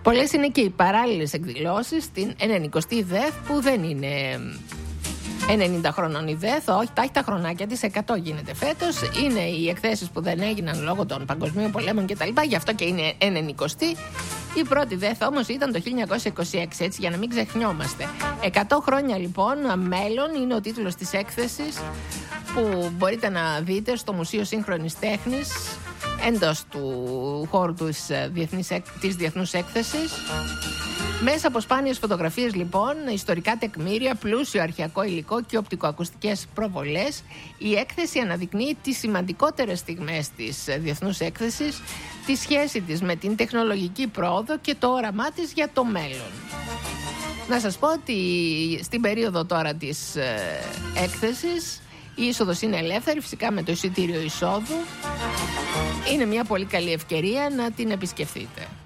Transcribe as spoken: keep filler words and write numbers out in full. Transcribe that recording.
Πολλές είναι και οι παράλληλες εκδηλώσεις στην ενενηκοστή ΔΕΘ, που δεν είναι ενενήντα χρονών η ΔΕΘ, όχι, τα έχει τα χρονάκια της, εκατό γίνεται φέτος. Είναι οι εκθέσεις που δεν έγιναν λόγω των παγκοσμίων πολέμων κτλ. Γι' αυτό και είναι ενενηκοστή. Η πρώτη ΔΕΘ όμως ήταν το χίλια εννιακόσια είκοσι έξι, έτσι, για να μην ξεχνιόμαστε. εκατό χρόνια λοιπόν μέλλον είναι ο τίτλος της έκθεσης, που μπορείτε να δείτε στο Μουσείο Σύγχρονης Τέχνης, εντός του χώρου της, διεθνής, της Διεθνούς Έκθεσης. Μέσα από σπάνιες φωτογραφίες λοιπόν, ιστορικά τεκμήρια, πλούσιο αρχαιακό υλικό και οπτικοακουστικές προβολές, η έκθεση αναδεικνύει τις σημαντικότερες στιγμές της Διεθνούς Έκθεσης, τη σχέση της με την τεχνολογική πρόοδο και το όραμά της για το μέλλον. Να σας πω ότι στην περίοδο τώρα της ε, έκθεσης η είσοδος είναι ελεύθερη, φυσικά με το εισιτήριο εισόδου. Είναι μια πολύ καλή ευκαιρία να την επισκεφτείτε.